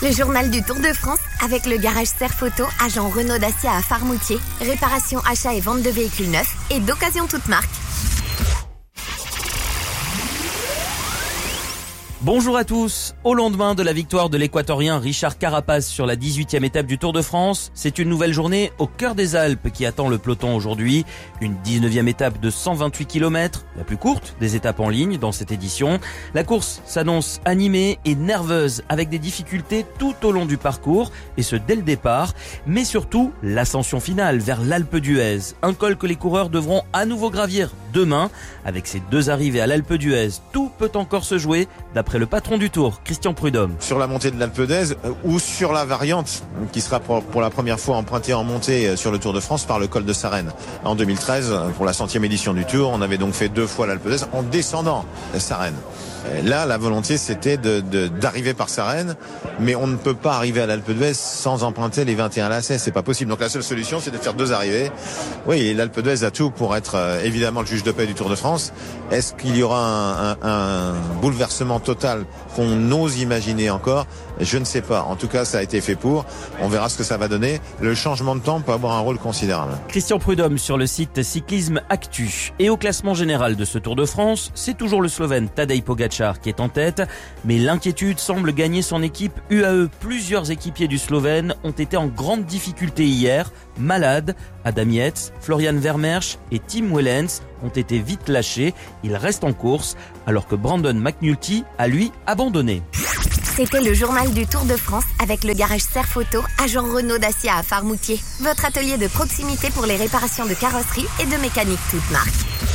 Le journal du Tour de France avec le garage Serre Photo, agent Renault Dacia à Farmoutier. Réparation, achat et vente de véhicules neufs et d'occasion toute marque. Bonjour à tous. Au lendemain de la victoire de l'Équatorien Richard Carapaz sur la 18e étape du Tour de France, c'est une nouvelle journée au cœur des Alpes qui attend le peloton aujourd'hui. Une 19e étape de 128 km, la plus courte des étapes en ligne dans cette édition. La course s'annonce animée et nerveuse avec des difficultés tout au long du parcours et ce dès le départ, mais surtout l'ascension finale vers l'Alpe d'Huez. Un col que les coureurs devront à nouveau gravir demain. Avec ces deux arrivées à l'Alpe d'Huez, tout peut encore se jouer d'après le patron du Tour, Christian Prudhomme. Sur la montée de l'Alpe d'Huez ou sur la variante qui sera pour la première fois empruntée en montée sur le Tour de France par le col de Sarenne. En 2013, pour la 100e édition du Tour, on avait donc fait 2 fois l'Alpe d'Huez en descendant Sarenne. Là, la volonté, c'était d'arriver par Sarenne, mais on ne peut pas arriver à l'Alpe d'Huez sans emprunter les 21 lacets, c'est pas possible. Donc la seule solution, c'est de faire 2 arrivées. Oui, l'Alpe d'Huez a tout pour être évidemment le juge de paix du Tour de France. Est-ce qu'il y aura un bouleversement total qu'on ose imaginer encore? Je ne sais pas. En tout cas, ça a été fait pour. On verra ce que ça va donner. Le changement de temps peut avoir un rôle considérable. Christian Prudhomme sur le site Cyclisme Actu. Et au classement général de ce Tour de France, c'est toujours le Slovène Tadej Pogačar qui est en tête. Mais l'inquiétude semble gagner son équipe UAE. Plusieurs équipiers du Slovène ont été en grande difficulté hier. Malades, Adam Yates, Florian Vermeersch et Tim Wellens ont été vite lâchés. Ils restent en course alors que Brandon McNulty a lui abandonné. C'était le journal du Tour de France avec le garage Serre Photo, agent Renault Dacia à Farmoutier. Votre atelier de proximité pour les réparations de carrosserie et de mécanique toute marque.